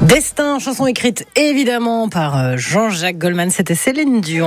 Destin, chanson écrite évidemment par Jean-Jacques Goldman, c'était Céline Dion.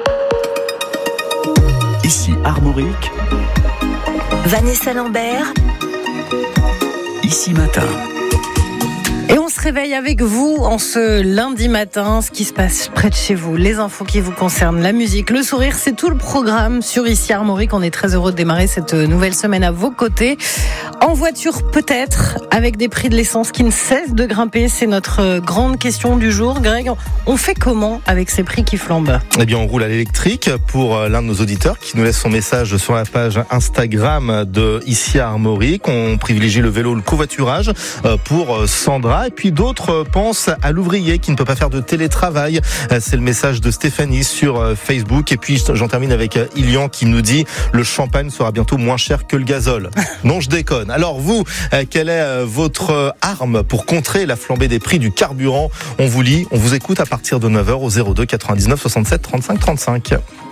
Ici Armorique, Vanessa Lambert, Ici Matin. Et on se réveille avec vous en ce lundi matin, ce qui se passe près de chez vous, les infos qui vous concernent, la musique, le sourire, c'est tout le programme sur Ici Armorique. On est très heureux de démarrer cette nouvelle semaine à vos côtés. En voiture peut-être, avec des prix de l'essence qui ne cessent de grimper, c'est notre grande question du jour. Greg, on fait comment avec ces prix qui flambent ? Eh bien, on roule à l'électrique pour l'un de nos auditeurs qui nous laisse son message sur la page Instagram de Ici Armorique. On privilégie le vélo, le covoiturage pour Sandra. Et puis d'autres pensent à l'ouvrier qui ne peut pas faire de télétravail. C'est le message de Stéphanie sur Facebook. Et puis j'en termine avec Ilian qui nous dit « Le champagne sera bientôt moins cher que le gazole ». Non, je déconne. Alors vous, quelle est votre arme pour contrer la flambée des prix du carburant ? On vous lit, on vous écoute à partir de 9h au 02 99 67 35 35.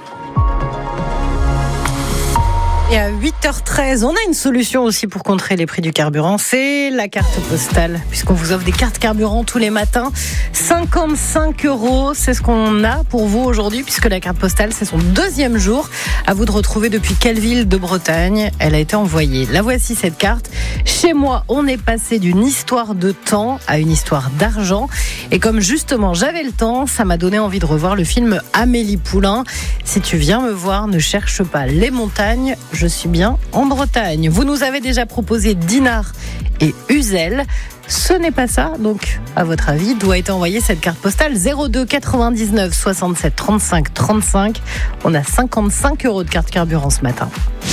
Et à 8h13, on a une solution aussi pour contrer les prix du carburant, c'est la carte postale, puisqu'on vous offre des cartes carburant tous les matins. 55 €, c'est ce qu'on a pour vous aujourd'hui, puisque la carte postale, c'est son deuxième jour. À vous de retrouver depuis quelle ville de Bretagne elle a été envoyée. La voici cette carte. Chez moi, on est passé d'une histoire de temps à une histoire d'argent. Et comme justement j'avais le temps, ça m'a donné envie de revoir le film Amélie Poulain. Si tu viens me voir, ne cherche pas les montagnes, je suis bien en Bretagne. Vous nous avez déjà proposé Dinard et Uzel. Ce n'est pas ça, donc à votre avis, doit être envoyée cette carte postale 02 99 67 35 35. On a 55 € de carte carburant ce matin.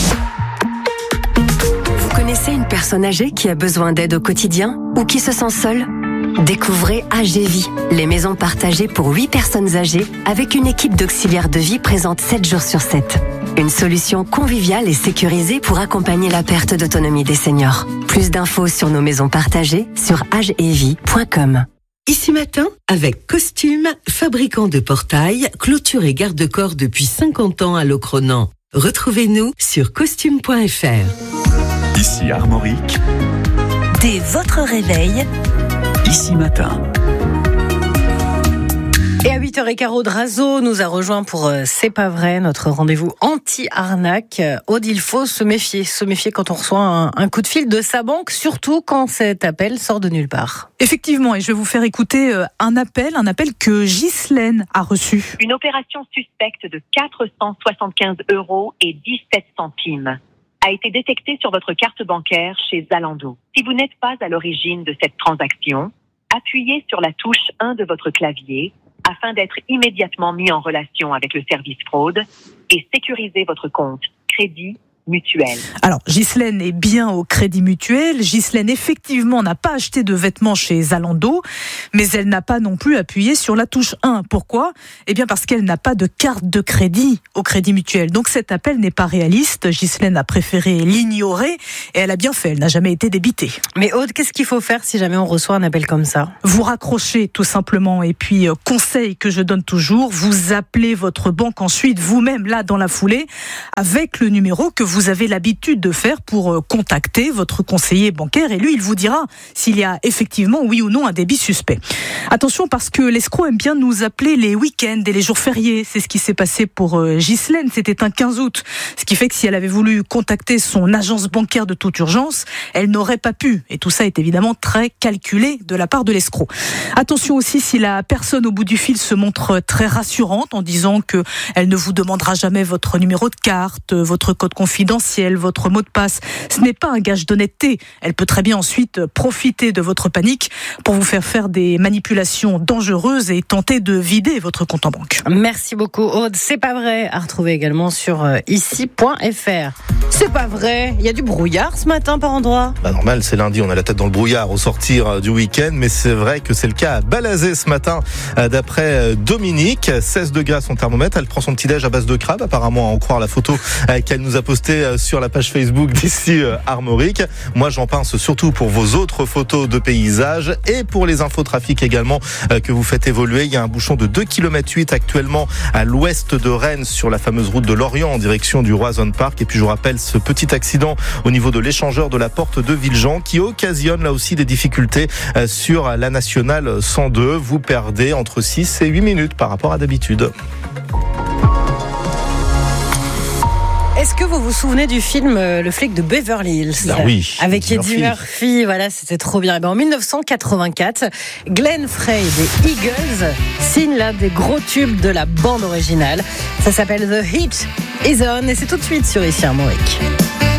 vous connaissez une personne âgée qui a besoin d'aide au quotidien ou qui se sent seule ? Découvrez AGVie, les maisons partagées pour 8 personnes âgées avec une équipe d'auxiliaires de vie présente 7 jours sur 7. Une solution conviviale et sécurisée pour accompagner la perte d'autonomie des seniors. Plus d'infos sur nos maisons partagées sur agevie.com. Ici Matin, avec Costume, fabricant de portails, clôture et garde-corps depuis 50 ans à Locronan. Retrouvez-nous sur costume.fr. Ici Armorique, Dès votre réveil, Ici Matin. Et à 8h15, Aude Razo nous a rejoint pour C'est pas vrai, notre rendez-vous anti-arnaque. Aude, il faut se méfier quand on reçoit un coup de fil de sa banque, surtout quand cet appel sort de nulle part. Effectivement, et je vais vous faire écouter un appel que Ghislaine a reçu. Une opération suspecte de 475 € et 17 centimes a été détectée sur votre carte bancaire chez Zalando. Si vous n'êtes pas à l'origine de cette transaction, appuyez sur la touche 1 de votre clavier afin d'être immédiatement mis en relation avec le service fraude et sécuriser votre compte Crédit Mutuel. Alors, Ghislaine est bien au Crédit Mutuel. Ghislaine, effectivement, n'a pas acheté de vêtements chez Zalando, mais elle n'a pas non plus appuyé sur la touche 1. Pourquoi ? Eh bien, parce qu'elle n'a pas de carte de crédit au Crédit Mutuel. Donc, cet appel n'est pas réaliste. Ghislaine a préféré l'ignorer et elle a bien fait. Elle n'a jamais été débitée. Mais Aude, qu'est-ce qu'il faut faire si jamais on reçoit un appel comme ça ? Vous raccrochez tout simplement. Et puis, conseil que je donne toujours, vous appelez votre banque ensuite, vous-même, là, dans la foulée, avec le numéro que vous avez l'habitude de faire pour contacter votre conseiller bancaire et lui, il vous dira s'il y a effectivement, oui ou non, un débit suspect. Attention parce que l'escroc aime bien nous appeler les week-ends et les jours fériés. C'est ce qui s'est passé pour Ghislaine. C'était un 15 août. Ce qui fait que si elle avait voulu contacter son agence bancaire de toute urgence, elle n'aurait pas pu. Et tout ça est évidemment très calculé de la part de l'escroc. Attention aussi si la personne au bout du fil se montre très rassurante en disant que elle ne vous demandera jamais votre numéro de carte, votre code confidentiel, votre mot de passe. Ce n'est pas un gage d'honnêteté. Elle peut très bien ensuite profiter de votre panique pour vous faire des manipulations dangereuses et tenter de vider votre compte en banque. Merci beaucoup Aude. C'est pas vrai, à retrouver également sur ici.fr. C'est pas vrai, il y a du brouillard ce matin par endroit. Normal, c'est lundi, on a la tête dans le brouillard au sortir du week-end, mais c'est vrai que c'est le cas à Balazé ce matin, d'après Dominique. 16 degrés à son thermomètre, elle prend son petit déj à base de crabe, apparemment à en croire la photo qu'elle nous a postée commenter sur la page Facebook d'ici Armorique. Moi, j'en pince surtout pour vos autres photos de paysages et pour les infotrafics également que vous faites évoluer. Il y a un bouchon de 2,8 km actuellement à l'ouest de Rennes sur la fameuse route de Lorient en direction du Roazhon Park. Et puis, je vous rappelle ce petit accident au niveau de l'échangeur de la porte de Villejean qui occasionne là aussi des difficultés sur la nationale 102. Vous perdez entre 6 et 8 minutes par rapport à d'habitude. Est-ce que vous vous souvenez du film Le flic de Beverly Hills? Ah oui, avec Eddie Murphy, voilà, c'était trop bien. Et ben en 1984, Glenn Frey des Eagles signe l'un des gros tubes de la bande originale. Ça s'appelle The Heat Is On et c'est tout de suite sur Ici Armorique.